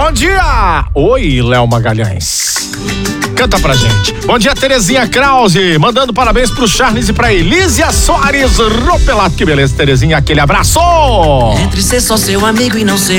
Bom dia! Oi, Léo Magalhães. Canta pra gente. Bom dia, Terezinha Krause, mandando parabéns pro Charles e pra Elísia Soares Ropelato. Que beleza, Terezinha, aquele abraço! Entre ser só seu amigo e não ser